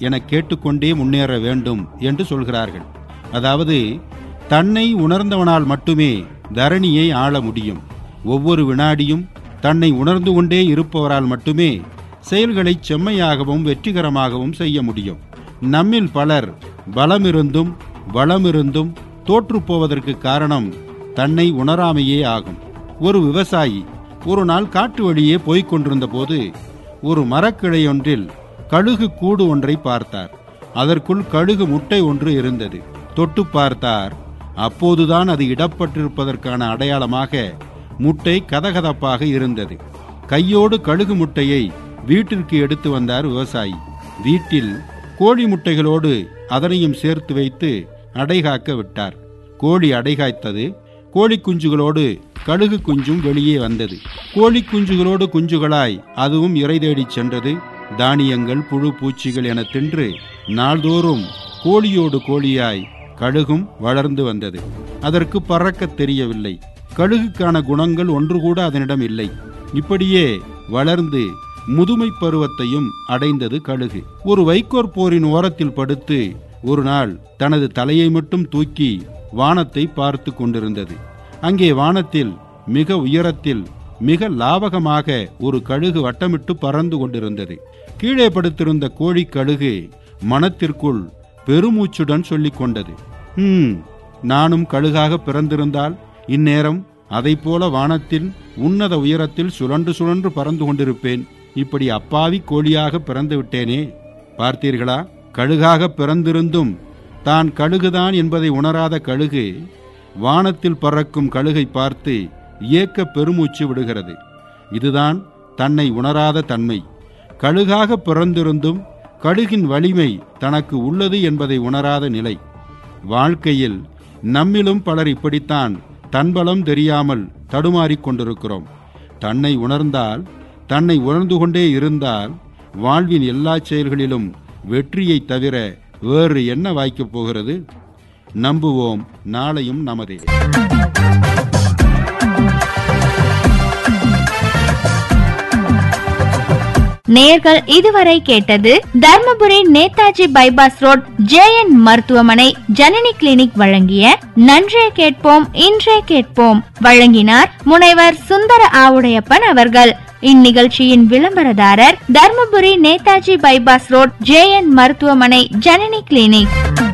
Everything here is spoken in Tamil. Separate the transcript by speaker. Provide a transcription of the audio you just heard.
Speaker 1: என கேட்டுக்கொண்டே முன்னேற வேண்டும் என்று சொல்கிறார்கள். அதாவது தன்னை உணர்ந்தவனால் மட்டுமே தரணியை ஆள முடியும். ஒவ்வொரு வினாடியும் தன்னை உணர்ந்து கொண்டே இருப்பவரால் மட்டுமே செயல்களை செம்மையாகவும் வெற்றிகரமாகவும் செய்ய முடியும். நம்மில் பலர் பலமிருந்தும் வளமிருந்தும் தோற்றுப்போவதற்கு காரணம் தன்னை உணராமையே ஆகும். ஒரு விவசாயி ஒரு நாள் காட்டு வழியே போய்க் கொண்டிருந்த போது ஒரு மரக்கிளையொன்றில் கழுகு கூடு ஒன்றை பார்த்தார். அதற்குள் கழுகு முட்டை ஒன்று இருந்தது. தொட்டு பார்த்தார். அப்போதுதான் அது இடப்பட்டிருப்பதற்கான அடையாளமாக முட்டை கதகதப்பாக இருந்தது. கையோடு கழுகு முட்டையை வீட்டிற்கு எடுத்து வந்தார் விவசாயி. வீட்டில் கோழி முட்டைகளோடு அதனையும் சேர்த்து வைத்து அடைகாக்க விட்டார். கோழி அடைகாய்த்தது. கோழி குஞ்சுகளோடு கழுகு குஞ்சும் வெளியே வந்தது. கோழி குஞ்சுகளோடு குஞ்சுகளாய் அதுவும் இறை தேடிச் சென்றது. தானியங்கள் புழு பூச்சிகள் என தின்று நாள்தோறும் கோழியோடு கோழியாய் கழுகும் வளர்ந்து வந்தது. அதற்கு பறக்க தெரியவில்லை. கழுகுக்கான குணங்கள் ஒன்று கூட அதனிடம் இல்லை. இப்படியே வளர்ந்து முதுமை பருவத்தையும் அடைந்தது கழுகு. ஒரு வைக்கோற் போரின் ஓரத்தில் படுத்து ஒரு நாள் தனது தலையை மட்டும் தூக்கி வானத்தை பார்த்து கொண்டிருந்தது. அங்கே வானத்தில் மிக உயரத்தில் மிக லாவகமாக ஒரு கழுகு வட்டமிட்டு பறந்து கொண்டிருந்தது. கீழே படுத்திருந்த கோழி கழுகு மனத்திற்குள் பெருமூச்சுடன் சொல்லிக் கொண்டது, நானும் கழுகாக பிறந்திருந்தால் இந்நேரம் அதை போல வானத்தில் உன்னத உயரத்தில் சுழன்று சுழன்று பறந்து கொண்டிருப்பேன். இப்படி அப்பாவி கோழியாக பிறந்து விட்டேனே. பார்த்தீர்களா, கழுகாக பிறந்திருந்தும் தான் கழுகுதான் என்பதை உணராத கழுகு வானத்தில் பறக்கும் கழுகை பார்த்து ஏக்க பெருமூச்சு விடுகிறது. இதுதான் தன்னை உணராத தன்மை. கழுகாக பிறந்திருந்தும் கழுகின் வலிமை தனக்கு உள்ளது என்பதை உணராத நிலை. வாழ்க்கையில் நம்மிலும் பலர் இப்படித்தான் தன்பலம் தெரியாமல் தடுமாறிக் கொண்டிருக்கிறோம். தன்னை உணர்ந்தால், தன்னை உணர்ந்து கொண்டே இருந்தால் வாழ்வின் எல்லா செயல்களிலும் வெற்றியை தவிர வேறு என்ன வாய்க்கப் போகிறது? நம்புவோம், நாளையும் நமதே.
Speaker 2: நேயர்கள் இதுவரை கேட்டது Dharmapuri Netaji bypass road JN மருத்துவமனை ஜனனி கிளினிக் வழங்கிய நன்றே கேட்போம் இன்றே கேட்போம். வழங்கினார் முனைவர் சுந்தர ஆவுடையப்பன் அவர்கள். இந்நிகழ்ச்சியின் விளம்பரதாரர் Dharmapuri Netaji bypass road JN மருத்துவமனை ஜனனி கிளினிக்.